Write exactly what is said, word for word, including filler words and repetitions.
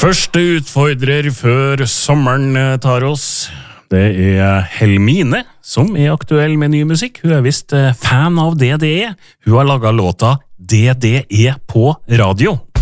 Første utfordrer før sommeren tar oss, det er Helmine, som er aktuell med ny musikk. Hun er visst fan av D D E. Hun har laget låta D D E på radio.